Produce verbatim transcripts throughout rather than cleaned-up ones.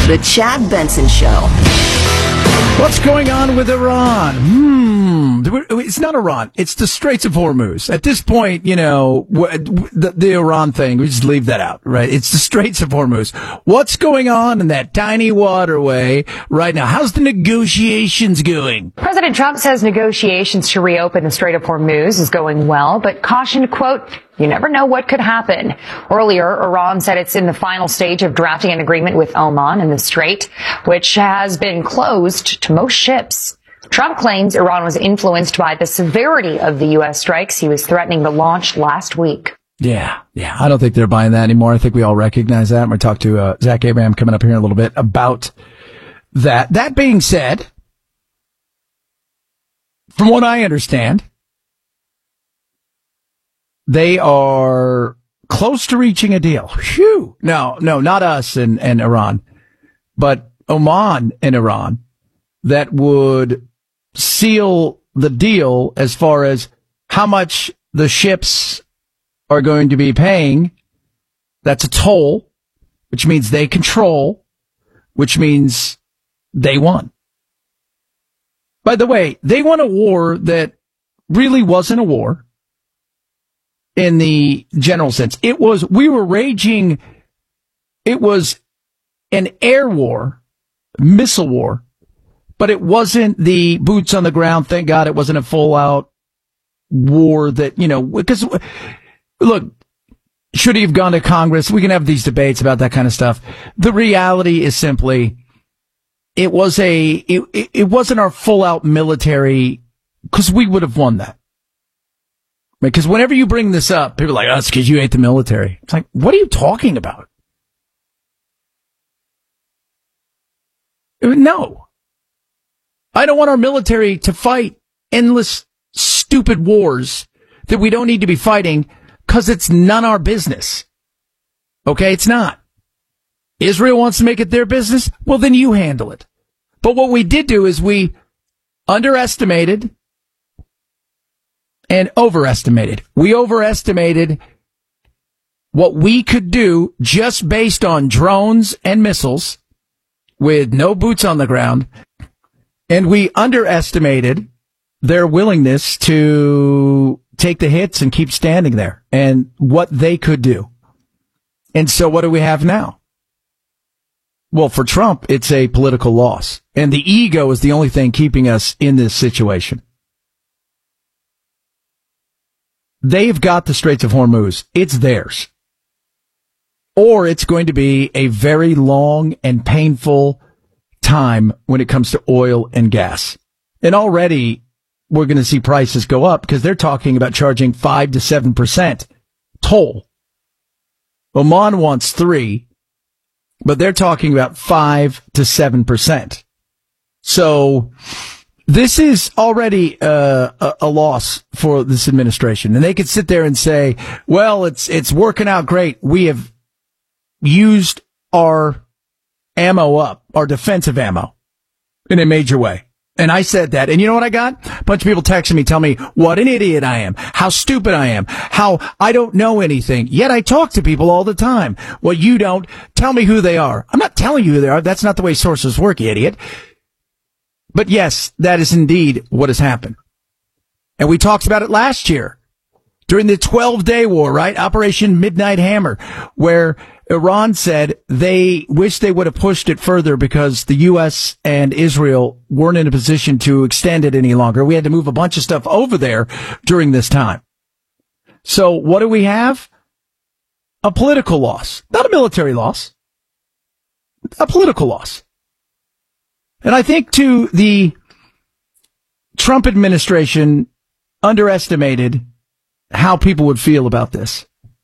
The Chad Benson Show. What's going on with Iran? Hmm. It's not Iran. It's the Straits of Hormuz. At this point, you know, the, the Iran thing, we just leave that out, right? It's the Straits of Hormuz. What's going on in that tiny waterway right now? How's the negotiations going? President Trump says negotiations to reopen the Strait of Hormuz is going well, but cautioned, quote, you never know what could happen. Earlier, Iran said it's in the final stage of drafting an agreement with Oman in the strait, which has been closed to most ships. Trump claims Iran was influenced by the severity of the U S strikes he was threatening to launch last week. Yeah, yeah. I don't think they're buying that anymore. I think we all recognize that. I'm going to talk to uh, Zach Abraham coming up here in a little bit about that. That being said, from what I understand, they are close to reaching a deal. Phew. No, no, not us and, and Iran, but Oman and Iran, that would seal the deal as far as how much the ships are going to be paying. That's a toll, which means they control, which means they won. By the way, they won a war that really wasn't a war. In the general sense, it was, we were raging, it was an air war, missile war, but it wasn't the boots on the ground. Thank God it wasn't a full out war that, you know, because look, should he have gone to Congress? We can have these debates about that kind of stuff. The reality is simply, it was a, it, it, it wasn't our full out military, because we would have won that. Because whenever you bring this up, people are like, oh, it's because you hate the military. It's like, what are you talking about? No. I don't want our military to fight endless, stupid wars that we don't need to be fighting because it's none of our business. Okay, it's not. Israel wants to make it their business? Well, then you handle it. But what we did do is we underestimated and overestimated. We overestimated what we could do just based on drones and missiles with no boots on the ground. And we underestimated their willingness to take the hits and keep standing there and what they could do. And so what do we have now? Well, for Trump, it's a political loss. And the ego is the only thing keeping us in this situation. They've got the Straits of Hormuz. It's theirs. Or it's going to be a very long and painful time when it comes to oil and gas. And already we're going to see prices go up because they're talking about charging five to seven percent toll. Oman wants three, but they're talking about five to seven percent. So this is already uh, a, a loss for this administration. And they could sit there and say, well, it's it's working out great. We have used our ammo up, our defensive ammo, in a major way. And I said that. And you know what I got? A bunch of people texting me, tell me what an idiot I am, how stupid I am, how I don't know anything. Yet I talk to people all the time. Well, you don't. Tell me who they are. I'm not telling you who they are. That's not the way sources work, you idiot. But yes, that is indeed what has happened. And we talked about it last year during the twelve-day war, right? Operation Midnight Hammer, where Iran said they wish they would have pushed it further because the U S and Israel weren't in a position to extend it any longer. We had to move a bunch of stuff over there during this time. So what do we have? A political loss, not a military loss, a political loss. And I think, too, the Trump administration underestimated how people would feel about this.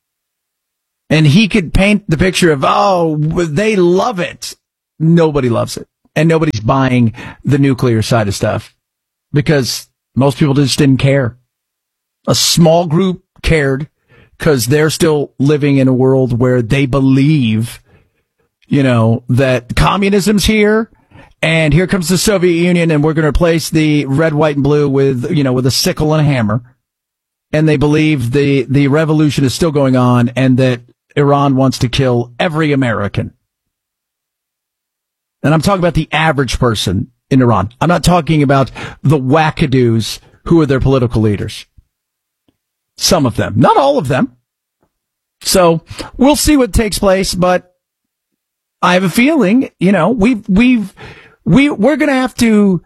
And he could paint the picture of, oh, they love it. Nobody loves it. And nobody's buying the nuclear side of stuff because most people just didn't care. A small group cared because they're still living in a world where they believe, you know, that communism's here. And here comes the Soviet Union, and we're going to replace the red, white, and blue with, you know, with a sickle and a hammer. And they believe the, the revolution is still going on and that Iran wants to kill every American. And I'm talking about the average person in Iran. I'm not talking about the wackadoos who are their political leaders. Some of them, not all of them. So we'll see what takes place, but I have a feeling, you know, we've, we've, we, we're going to have to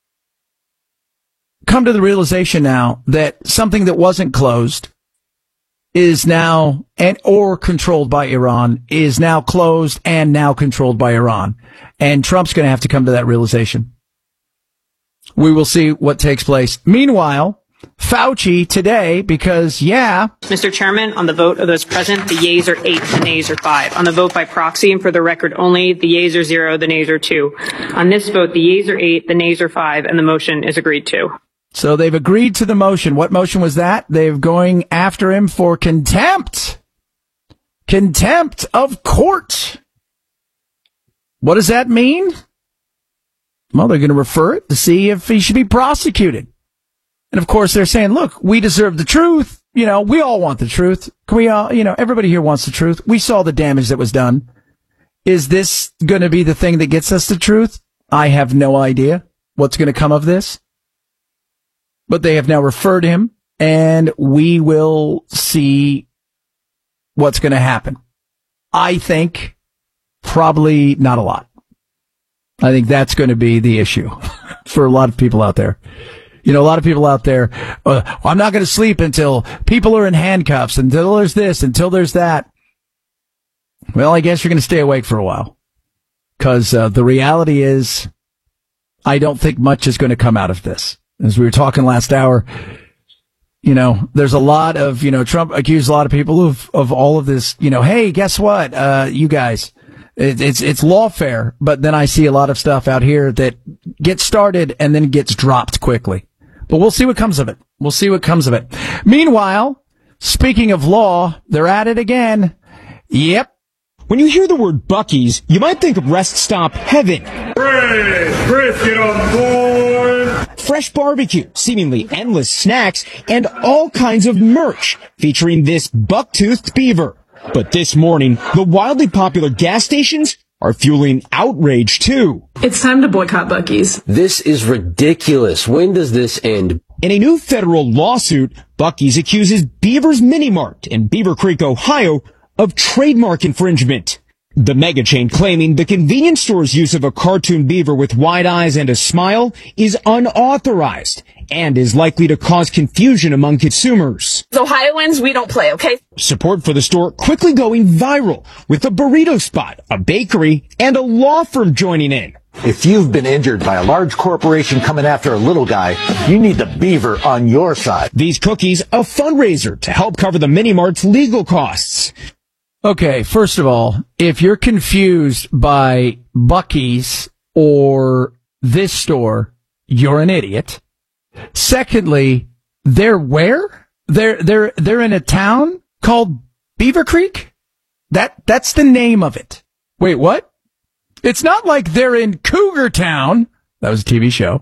come to the realization now that something that wasn't closed is now, and or controlled by Iran, is now closed and now controlled by Iran. And Trump's going to have to come to that realization. We will see what takes place. Meanwhile, Fauci today, because, yeah. Mister Chairman, on the vote of those present, the yeas are eight, the nays are five. On the vote by proxy, and for the record only, the yeas are zero, the nays are two. On this vote, the yeas are eight, the nays are five, and the motion is agreed to. So they've agreed to the motion. What motion was that? They're going after him for contempt. Contempt of court. What does that mean? Well, they're going to refer it to see if he should be prosecuted. And of course, they're saying, look, we deserve the truth. You know, we all want the truth. Can we all, you know, everybody here wants the truth. We saw the damage that was done. Is this going to be the thing that gets us the truth? I have no idea what's going to come of this. But they have now referred him, and we will see what's going to happen. I think probably not a lot. I think that's going to be the issue for a lot of people out there. You know, a lot of people out there, uh, I'm not going to sleep until people are in handcuffs, until there's this, until there's that. Well, I guess you're going to stay awake for a while. Because uh, the reality is, I don't think much is going to come out of this. As we were talking last hour, you know, there's a lot of, you know, Trump accused a lot of people of, of all of this, you know, hey, guess what, uh, you guys, it, it's, it's lawfare. But then I see a lot of stuff out here that gets started and then gets dropped quickly. But we'll see what comes of it. We'll see what comes of it. Meanwhile, speaking of law, they're at it again. Yep. When you hear the word Buc-ee's, you might think of Rest Stop Heaven. Chris, Chris, get on board. Fresh barbecue, seemingly endless snacks, and all kinds of merch featuring this buck-toothed beaver. But this morning, the wildly popular gas stations are fueling outrage too. It's time to boycott Buc-ee's. This is ridiculous. When does this end? In a new federal lawsuit, Buc-ee's accuses Beaver's Mini Mart in Beaver Creek, Ohio, of trademark infringement. The mega chain claiming the convenience store's use of a cartoon beaver with wide eyes and a smile is unauthorized and is likely to cause confusion among consumers. Ohioans, we don't play, okay? Support for the store quickly going viral with a burrito spot, a bakery, and a law firm joining in. If you've been injured by a large corporation coming after a little guy, you need the beaver on your side. These cookies, a fundraiser to help cover the Mini Mart's legal costs. Okay, first of all, if you're confused by Buc-ee's or this store, you're an idiot. Secondly, they're where? They're they're they're in a town called Beaver Creek? That that's the name of it. Wait, what? It's not like they're in Cougar Town. That was a T V show.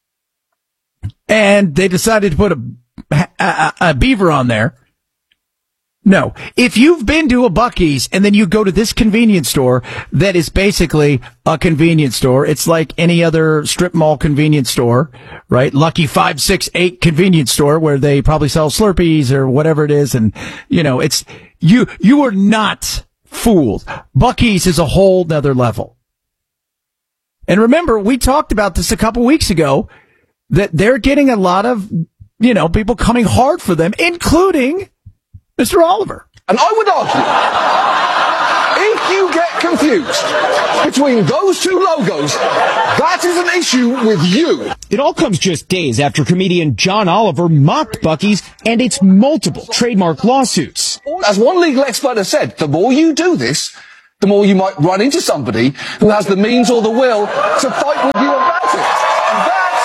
And they decided to put a, a, a beaver on there. No. If you've been to a Buc-ee's and then you go to this convenience store that is basically a convenience store, it's like any other strip mall convenience store, right? Lucky five, six, eight convenience store where they probably sell Slurpees or whatever it is. And, you know, it's, you, you are not fooled. Buc-ee's is a whole nother level. And remember, we talked about this a couple weeks ago, that they're getting a lot of, you know, people coming hard for them, including Mister Oliver. And I would argue, if you get confused between those two logos, that is an issue with you. It all comes just days after comedian John Oliver mocked Buc-ee's and its multiple trademark lawsuits. As one legal expert has said, the more you do this, the more you might run into somebody who has the means or the will to fight with you about it. And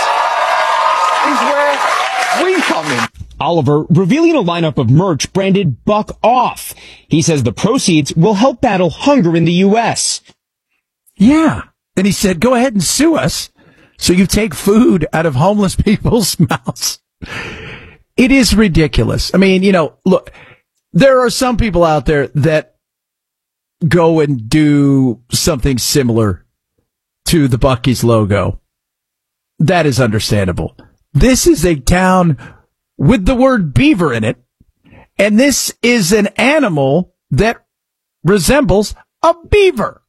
that is where we come in. Oliver revealing a lineup of merch branded Buck Off. He says the proceeds will help battle hunger in the U S. Yeah. And he said, go ahead and sue us so you take food out of homeless people's mouths. It is ridiculous. I mean, you know, look, there are some people out there that go and do something similar to the Buc-ee's logo. That is understandable. This is a town with the word beaver in it, and this is an animal that resembles a beaver.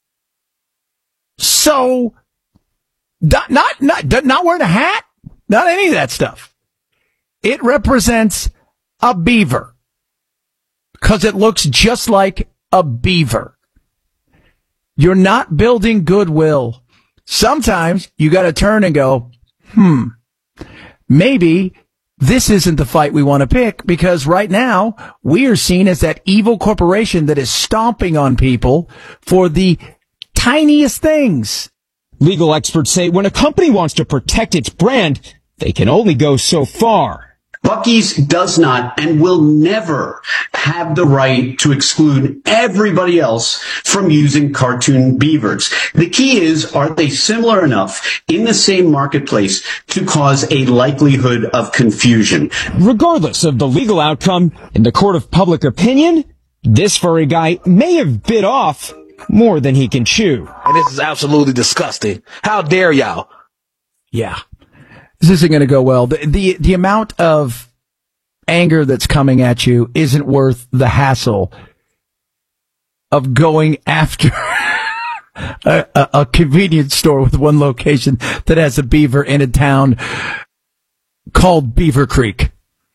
So, not, not, not, not wearing a hat, not any of that stuff. It represents a beaver because it looks just like a beaver. You're not building goodwill. Sometimes you got to turn and go, hmm, maybe this isn't the fight we want to pick, because right now we are seen as that evil corporation that is stomping on people for the tiniest things. Legal experts say when a company wants to protect its brand, they can only go so far. Buc-ee's does not and will never have the right to exclude everybody else from using cartoon beavers. The key is, are they similar enough in the same marketplace to cause a likelihood of confusion? Regardless of the legal outcome, in the court of public opinion, this furry guy may have bit off more than he can chew. And this is absolutely disgusting. How dare y'all? Yeah. This isn't going to go well. The, the the amount of anger that's coming at you isn't worth the hassle of going after a, a, a convenience store with one location that has a beaver in a town called Beaver Creek.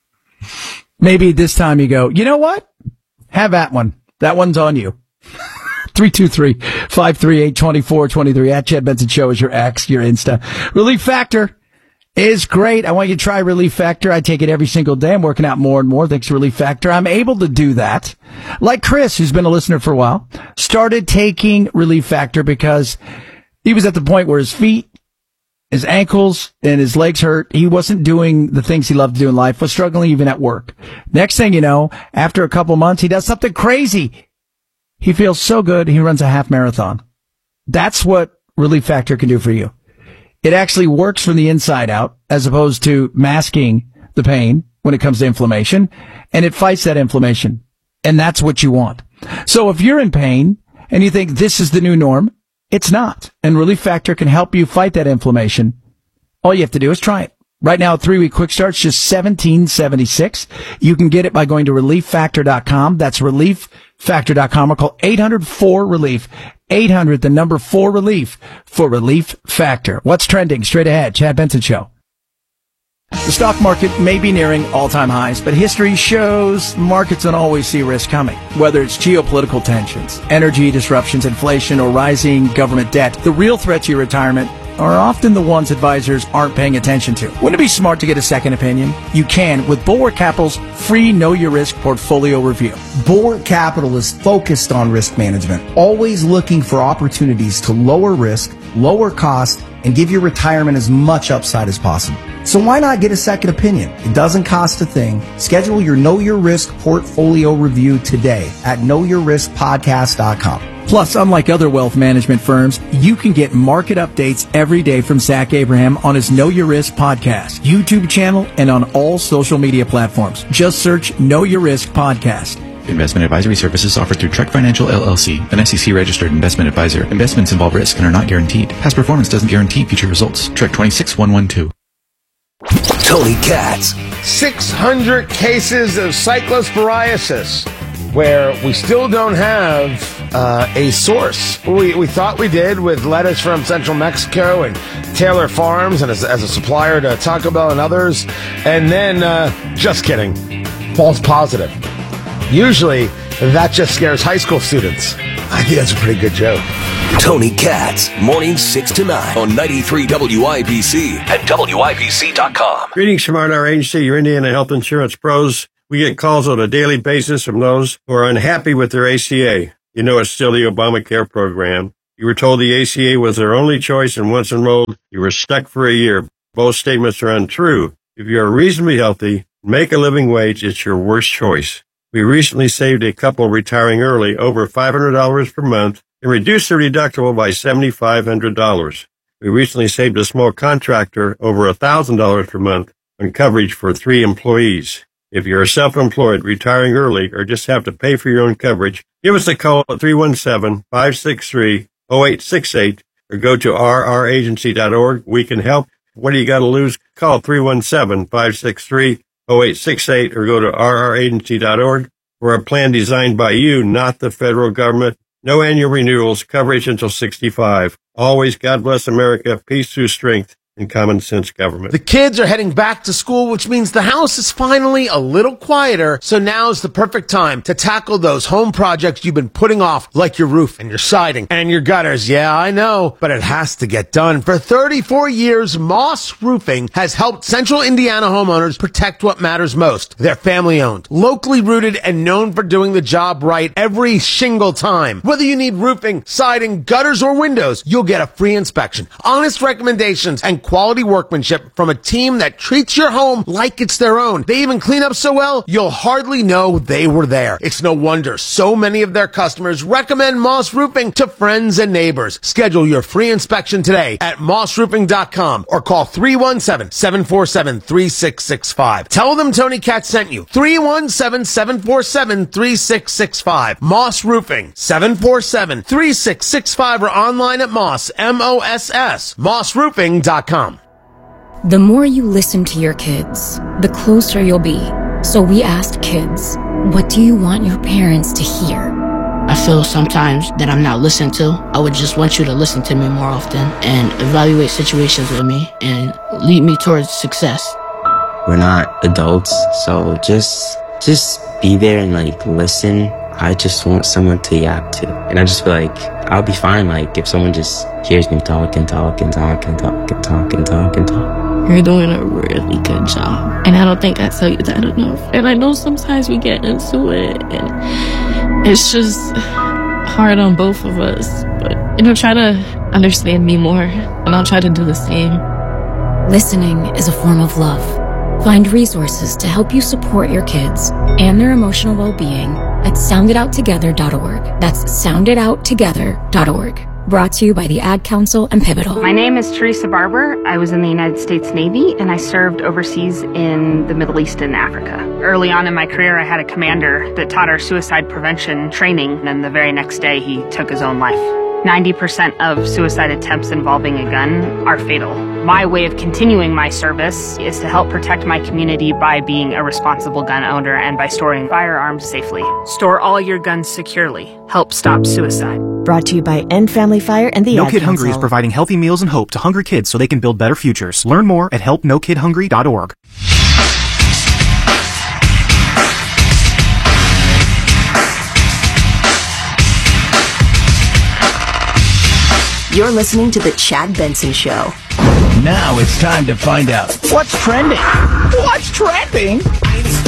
Maybe this time you go, you know what? Have that one. That one's on you. three two three, five three eight, two four two three. At Chad Benson Show is your X, your Insta. Relief Factor is great. I want you to try Relief Factor. I take it every single day. I'm working out more and more thanks to Relief Factor. I'm able to do that. Like Chris, who's been a listener for a while, started taking Relief Factor because he was at the point where his feet, his ankles, and his legs hurt. He wasn't doing the things he loved to do in life, was struggling even at work. Next thing you know, after a couple months, he does something crazy. He feels so good, he runs a half marathon. That's what Relief Factor can do for you. It actually works from the inside out, as opposed to masking the pain when it comes to inflammation, and it fights that inflammation. And that's what you want. So if you're in pain and you think this is the new norm, it's not. And Relief Factor can help you fight that inflammation. All you have to do is try it. Right now, a three-week quick start's just seventeen seventy-six. You can get it by going to relief factor dot com. That's relief factor dot com, or call eight hundred four relief. eight hundred, the number four relief for Relief Factor. What's trending? Straight ahead, Chad Benson Show. The stock market may be nearing all-time highs, but history shows markets don't always see risk coming. Whether it's geopolitical tensions, energy disruptions, inflation, or rising government debt, the real threat to your retirement are often the ones advisors aren't paying attention to. Wouldn't it be smart to get a second opinion? You can with Bulwark Capital's free Know Your Risk portfolio review. Bulwark Capital is focused on risk management, always looking for opportunities to lower risk, lower cost, and give your retirement as much upside as possible. So why not get a second opinion? It doesn't cost a thing. Schedule your Know Your Risk portfolio review today at know your risk podcast dot com. Plus, unlike other wealth management firms, you can get market updates every day from Zach Abraham on his Know Your Risk podcast, YouTube channel, and on all social media platforms. Just search Know Your Risk Podcast. Investment advisory services offered through Trek Financial, L L C, an S E C-registered investment advisor. Investments involve risk and are not guaranteed. Past performance doesn't guarantee future results. Trek twenty-six one one two. Tony Katz. six hundred cases of cyclosporiasis, where we still don't have uh, a source. We we thought we did with lettuce from Central Mexico and Taylor Farms and as, as a supplier to Taco Bell and others. And then, uh, just kidding, false positive. Usually, that just scares high school students. I think that's a pretty good joke. Tony Katz, mornings six to nine on ninety-three W I B C and W I B C dot com. Greetings from our agency, your Indiana Health Insurance Pros. We get calls on a daily basis from those who are unhappy with their A C A. You know it's still the Obamacare program. You were told the A C A was their only choice, and once enrolled, you were stuck for a year. Both statements are untrue. If you are reasonably healthy, make a living wage, it's your worst choice. We recently saved a couple retiring early over five hundred dollars per month and reduced the deductible by seven thousand five hundred dollars. We recently saved a small contractor over one thousand dollars per month on coverage for three employees. If you're self-employed, retiring early, or just have to pay for your own coverage, give us a call at three one seven, five six three, zero eight six eight or go to r r agency dot org. We can help. What do you got to lose? Call three one seven, five six three, zero eight six eight or go to r r agency dot org for a plan designed by you, not the federal government. No annual renewals, coverage until sixty-five. Always God bless America, peace through strength, and common sense government. The kids are heading back to school, which means the house is finally a little quieter. So now's the perfect time to tackle those home projects you've been putting off, like your roof and your siding and your gutters. Yeah, I know, but it has to get done. For thirty-four years, Moss Roofing has helped Central Indiana homeowners protect what matters most. They're family owned, locally rooted, and known for doing the job right every single time. Whether you need roofing, siding, gutters, or windows, you'll get a free inspection, honest recommendations, and quality workmanship from a team that treats your home like it's their own. They even clean up so well, you'll hardly know they were there. It's no wonder so many of their customers recommend Moss Roofing to friends and neighbors. Schedule your free inspection today at moss roofing dot com or call three one seven, seven four seven, three six six five. Tell them Tony Katz sent you. three one seven, seven four seven, three six six five. Moss Roofing, seven four seven, three six six five, or online at Moss, M O S S, moss roofing dot com. The more you listen to your kids, the closer you'll be. So we asked kids, what do you want your parents to hear? I feel sometimes that I'm not listened to. I would just want you to listen to me more often and evaluate situations with me and lead me towards success. We're not adults, so just just be there and like listen. I just want someone to yap to. And I just feel like I'll be fine like if someone just hears me talk and talk and talk and talk and talk and talk and talk. You're doing a really good job. And I don't think I tell you that enough. And I know sometimes we get into it and it's just hard on both of us. But, you know, try to understand me more and I'll try to do the same. Listening is a form of love. Find resources to help you support your kids and their emotional well-being at sound it out together dot org. That's sound it out together dot org. Brought to you by the Ad Council and Pivotal. My name is Teresa Barber. I was in the United States Navy and I served overseas in the Middle East and Africa. Early on in my career, I had a commander that taught our suicide prevention training, and the very next day he took his own life. ninety percent of suicide attempts involving a gun are fatal. My way of continuing my service is to help protect my community by being a responsible gun owner and by storing firearms safely. Store all your guns securely. Help stop suicide. Brought to you by End Family Fire and the No Ad Kid Hungry is Council. providing healthy meals and hope to hungry kids so they can build better futures. Learn more at help no kid hungry dot org. You're listening to The Chad Benson Show. Now it's time to find out what's trending. What's trending?